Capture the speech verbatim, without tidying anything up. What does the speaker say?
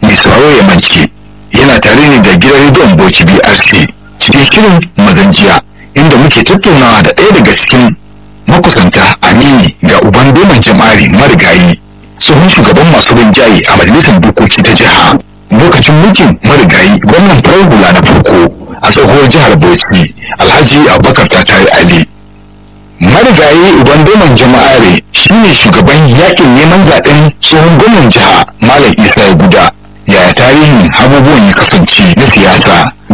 mai sauraro ya mance yana tare ne da gidan rediyon Bauchi B R C cikin shirin maganjiya inda muke tattaunawa da ɗaya daga cikin makusanta amini ga uban doman jama'ari marigayi tsohon shugaban masu rinjaye a majalisar dokoki ta jiha lokacin mulkin marigayi gwamnan farar hula na farko a tsohuwar jihar Bauchi Alhaji Abubakar Tatari Ali. Marigayi uban doman jama'are shine shugaban yakin neman zaɓen tsohon gwamnan jiha Malam Isa ya Guda. Yaya tarihin abubuwan ya kasance na siyasa